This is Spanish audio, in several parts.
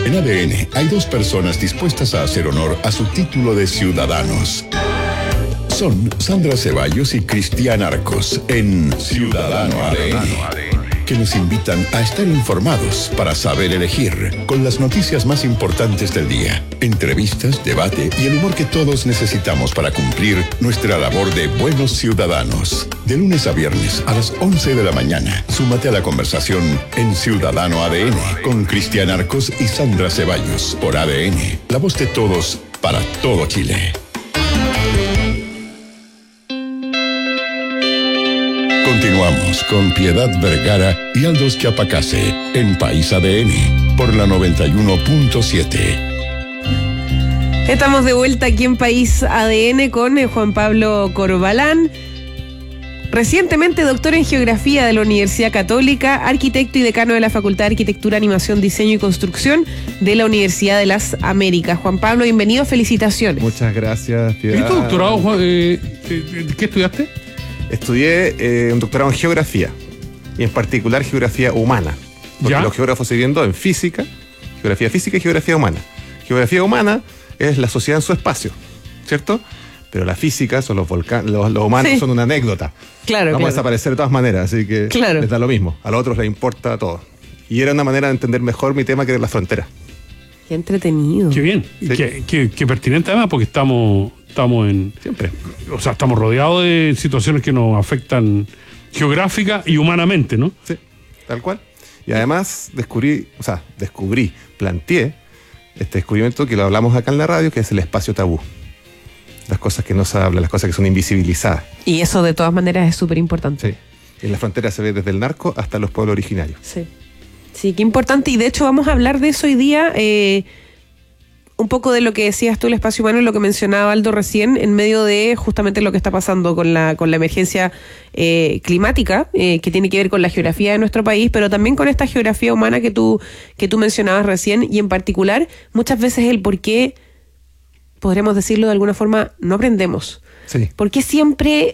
En ADN hay dos personas dispuestas a hacer honor a su título de ciudadanos. Son Sandra Ceballos y Cristian Arcos en Ciudadano ADN, que nos invitan a estar informados para saber elegir, con las noticias más importantes del día, entrevistas, debate y el humor que todos necesitamos para cumplir nuestra labor de buenos ciudadanos. De lunes a viernes a las 11 de la mañana, súmate a la conversación en Ciudadano ADN con Cristian Arcos y Sandra Ceballos por ADN, la voz de todos para todo Chile. Continuamos con Piedad Vergara y Aldous Chiapacase en País ADN por la 91.7. Estamos de vuelta aquí en País ADN con Juan Pablo Corbalán, recientemente doctor en Geografía de la Universidad Católica, arquitecto y decano de la Facultad de Arquitectura, Animación, Diseño y Construcción de la Universidad de las Américas. Juan Pablo, bienvenido, felicitaciones. Muchas gracias, Piedad. ¿Y tu doctorado, Juan, qué estudiaste? Estudié un doctorado en geografía, y en particular geografía humana, porque ¿Ya? los geógrafos se dividen en física y geografía humana. Geografía humana es la sociedad en su espacio, ¿cierto? Pero la física son los volcanes, los humanos son una anécdota. Claro, Vamos a desaparecer de todas maneras, así que les da lo mismo. A los otros les importa todo. Y era una manera de entender mejor mi tema, que era la frontera. Qué entretenido. Qué bien, Sí. qué pertinente además, porque estamos en... Siempre. O sea, estamos rodeados de situaciones que nos afectan geográfica y humanamente, ¿no? Sí, tal cual. Y además planteé este descubrimiento que lo hablamos acá en la radio, que es el espacio tabú. Las cosas que no se hablan, las cosas que son invisibilizadas. Y eso de todas maneras es súper importante. Sí. En la frontera se ve desde el narco hasta los pueblos originarios. Sí. Sí, qué importante. Y de hecho vamos a hablar de eso hoy día. Un poco de lo que decías tú, el espacio humano, y lo que mencionaba Aldo recién, en medio de justamente lo que está pasando con la emergencia climática, que tiene que ver con la geografía de nuestro país, pero también con esta geografía humana que tú mencionabas recién, y en particular, muchas veces el por qué, podríamos decirlo de alguna forma, no aprendemos. Sí. ¿Por qué siempre...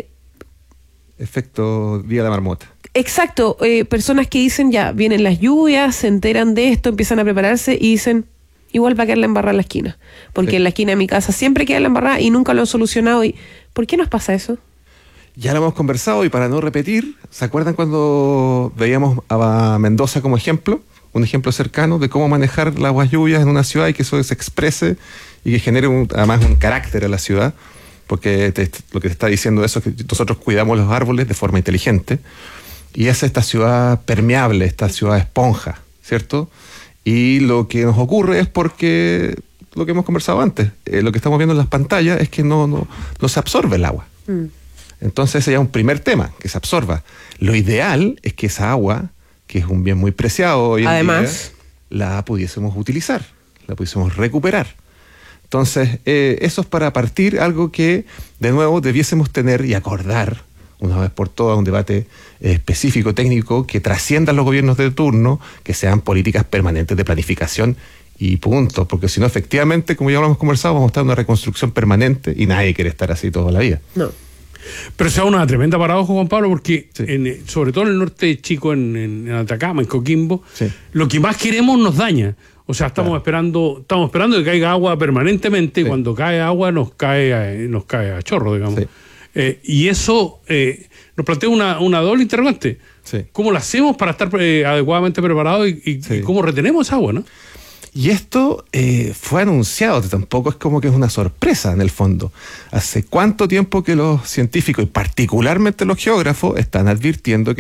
Efecto Día de la Marmota. Exacto, personas que dicen, ya, vienen las lluvias, se enteran de esto, empiezan a prepararse y dicen... Igual va a quedar la embarrada en la esquina. Porque en la esquina de mi casa siempre queda la embarrada y nunca lo han solucionado. ¿Por qué nos pasa eso? Ya lo hemos conversado, y para no repetir, ¿se acuerdan cuando veíamos a Mendoza como ejemplo? Un ejemplo cercano de cómo manejar las aguas lluvias en una ciudad y que eso se exprese y que genere además un carácter a la ciudad. Porque lo que te está diciendo eso es que nosotros cuidamos los árboles de forma inteligente. Y es esta ciudad permeable, esta ciudad esponja, ¿cierto? Y lo que nos ocurre es porque, lo que hemos conversado antes, lo que estamos viendo en las pantallas es que no se absorbe el agua. Entonces ese ya es un primer tema, que se absorba. Lo ideal es que esa agua, que es un bien muy preciado hoy en día, la pudiésemos utilizar, la pudiésemos recuperar. Entonces eso es para partir algo que, de nuevo, debiésemos tener y acordar una vez por todas, un debate específico, técnico, que trascienda los gobiernos de turno, que sean políticas permanentes de planificación y punto. Porque si no, efectivamente, como ya lo hemos conversado, vamos a estar en una reconstrucción permanente y nadie quiere estar así toda la vida. No. Pero sea una tremenda paradoja, Juan Pablo, porque sobre todo en el norte chico, en Atacama, en Coquimbo, lo que más queremos nos daña. O sea, estamos esperando que caiga agua permanentemente, y cuando cae agua nos cae a chorro, digamos. Sí. Y eso nos plantea una doble interrogante. Sí. ¿Cómo lo hacemos para estar adecuadamente preparados y cómo retenemos esa agua, ¿no? Y esto fue anunciado, tampoco es como que es una sorpresa en el fondo. ¿Hace cuánto tiempo que los científicos, y particularmente los geógrafos, están advirtiendo que